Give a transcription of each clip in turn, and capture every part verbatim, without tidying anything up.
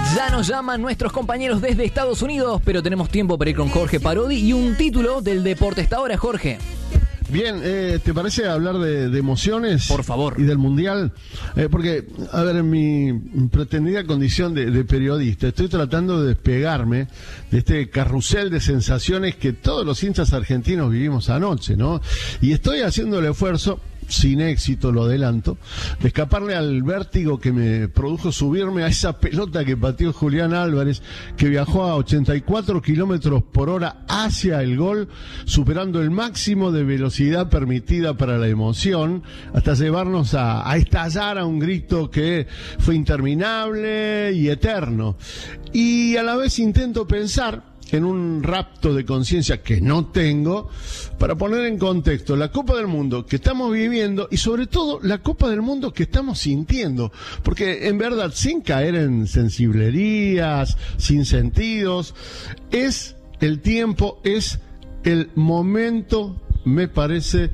Ya nos llaman nuestros compañeros desde Estados Unidos, pero tenemos tiempo para ir con Jorge Parodi y un título del deporte esta hora, Jorge. Bien, eh, ¿te parece hablar de, de emociones? Por favor. Y del Mundial. Eh, porque, a ver, en mi pretendida condición de, de periodista, estoy tratando de despegarme de este carrusel de sensaciones que todos los hinchas argentinos vivimos anoche, ¿no? Y estoy haciendo el esfuerzo, sin éxito, lo adelanto, de escaparle al vértigo que me produjo subirme a esa pelota que pateó Julián Álvarez, que viajó a ochenta y cuatro kilómetros por hora hacia el gol, superando el máximo de velocidad permitida para la emoción, hasta llevarnos a, a estallar a un grito que fue interminable y eterno. Y a la vez intento pensar en un rapto de conciencia que no tengo, para poner en contexto la Copa del Mundo que estamos viviendo y sobre todo la Copa del Mundo que estamos sintiendo, porque en verdad, sin caer en sensiblerías, sin sentidos, es el tiempo, es el momento, me parece,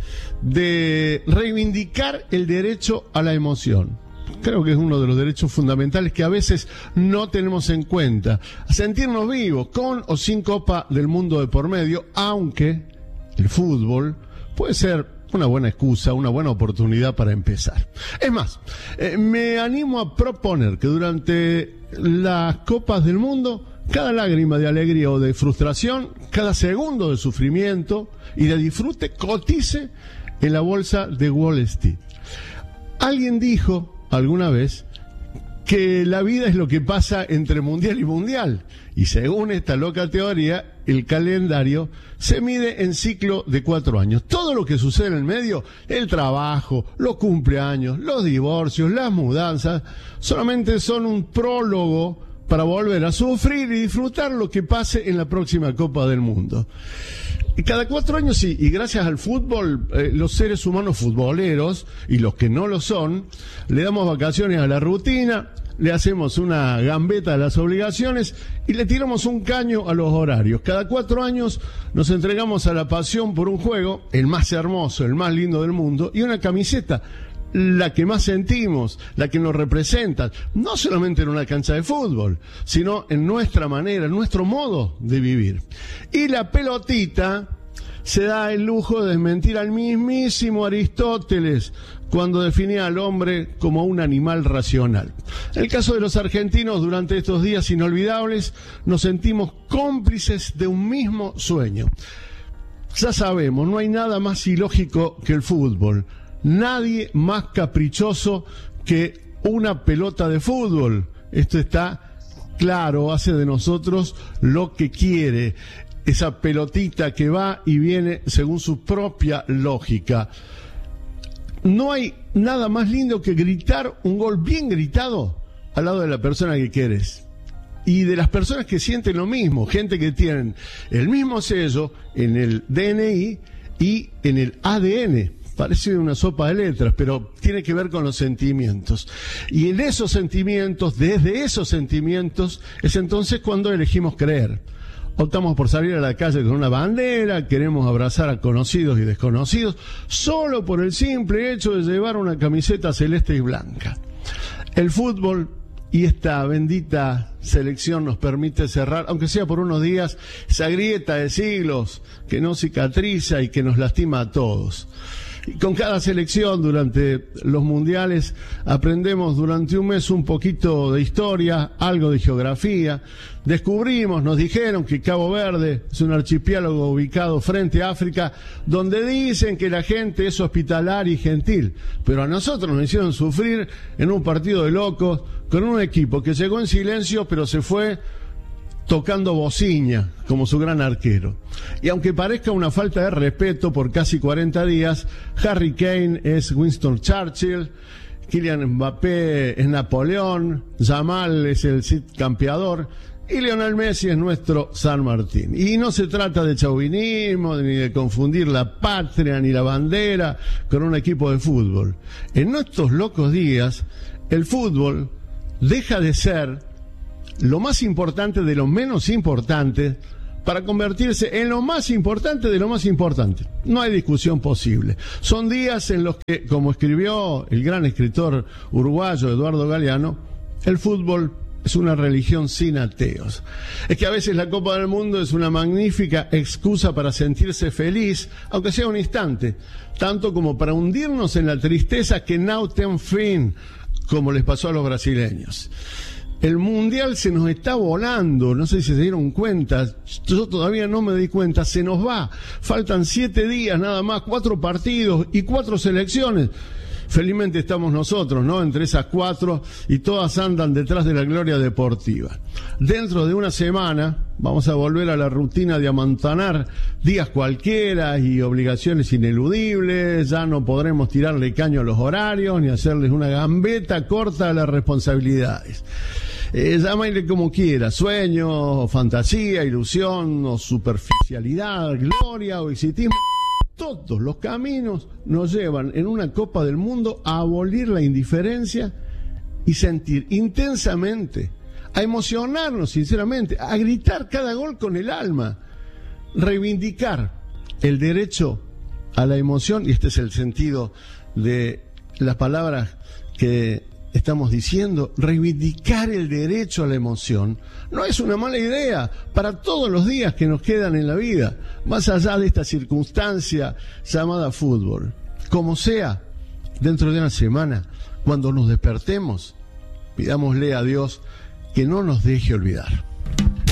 de reivindicar el derecho a la emoción. Creo que es uno de los derechos fundamentales que a veces no tenemos en cuenta. A sentirnos vivos, con o sin Copa del Mundo de por medio, aunque el fútbol puede ser una buena excusa, una buena oportunidad para empezar. Es más, eh, me animo a proponer que durante las Copas del Mundo, cada lágrima de alegría o de frustración, cada segundo de sufrimiento y de disfrute cotice en la bolsa de Wall Street. Alguien dijo alguna vez que la vida es lo que pasa entre mundial y mundial, y según esta loca teoría, el calendario se mide en ciclo de cuatro años. Todo lo que sucede en el medio, el trabajo, los cumpleaños, los divorcios, las mudanzas, solamente son un prólogo para volver a sufrir y disfrutar lo que pase en la próxima Copa del Mundo. Y cada cuatro años, sí, y gracias al fútbol, eh, los seres humanos futboleros, y los que no lo son, le damos vacaciones a la rutina, le hacemos una gambeta a las obligaciones y le tiramos un caño a los horarios. Cada cuatro años nos entregamos a la pasión por un juego, el más hermoso, el más lindo del mundo, y una camiseta, la que más sentimos, la que nos representa, no solamente en una cancha de fútbol, sino en nuestra manera, en nuestro modo de vivir. Y la pelotita se da el lujo de desmentir al mismísimo Aristóteles cuando definía al hombre como un animal racional. En el caso de los argentinos, durante estos días inolvidables, nos sentimos cómplices de un mismo sueño. Ya sabemos, no hay nada más ilógico que el fútbol. Nadie más caprichoso que una pelota de fútbol. Esto está claro, hace de nosotros lo que quiere. Esa pelotita que va y viene según su propia lógica. No hay nada más lindo que gritar un gol bien gritado al lado de la persona que quieres. Y de las personas que sienten lo mismo, gente que tienen el mismo sello en el D N I y en el A D N. Parece una sopa de letras, pero tiene que ver con los sentimientos. Y en esos sentimientos, desde esos sentimientos, es entonces cuando elegimos creer. Optamos por salir a la calle con una bandera, queremos abrazar a conocidos y desconocidos, solo por el simple hecho de llevar una camiseta celeste y blanca. El fútbol y esta bendita selección nos permite cerrar, aunque sea por unos días, esa grieta de siglos que no cicatriza y que nos lastima a todos. Y con cada selección durante los mundiales aprendemos durante un mes un poquito de historia, algo de geografía. Descubrimos, nos dijeron que Cabo Verde es un archipiélago ubicado frente a África, donde dicen que la gente es hospitalaria y gentil. Pero a nosotros nos hicieron sufrir en un partido de locos con un equipo que llegó en silencio pero se fue tocando bocina como su gran arquero. Y aunque parezca una falta de respeto, por casi cuarenta días, Harry Kane es Winston Churchill, Kylian Mbappé es Napoleón, Yamal es el Cid campeador y Lionel Messi es nuestro San Martín. Y no se trata de chauvinismo, ni de confundir la patria ni la bandera con un equipo de fútbol. En estos locos días, el fútbol deja de ser lo más importante de lo menos importante para convertirse en lo más importante de lo más importante. No hay discusión posible. Son días en los que, como escribió el gran escritor uruguayo Eduardo Galeano, el fútbol es una religión sin ateos. Es que a veces la Copa del Mundo es una magnífica excusa para sentirse feliz, aunque sea un instante, tanto como para hundirnos en la tristeza que no tiene fin, como les pasó a los brasileños. El Mundial se nos está volando, no sé si se dieron cuenta, yo todavía no me di cuenta, se nos va. Faltan siete días nada más, cuatro partidos y cuatro selecciones. Felizmente estamos nosotros, ¿no? Entre esas cuatro, y todas andan detrás de la gloria deportiva. Dentro de una semana vamos a volver a la rutina de amontonar días cualquiera y obligaciones ineludibles. Ya no podremos tirarle caño a los horarios ni hacerles una gambeta corta a las responsabilidades. Eh, llámale como quiera, sueño, fantasía, ilusión o superficialidad, gloria o exitismo. Todos los caminos nos llevan en una Copa del Mundo a abolir la indiferencia y sentir intensamente, a emocionarnos sinceramente, a gritar cada gol con el alma, reivindicar el derecho a la emoción, y este es el sentido de las palabras que estamos diciendo, reivindicar el derecho a la emoción no es una mala idea para todos los días que nos quedan en la vida, más allá de esta circunstancia llamada fútbol. Como sea, dentro de una semana, cuando nos despertemos, pidámosle a Dios que no nos deje olvidar.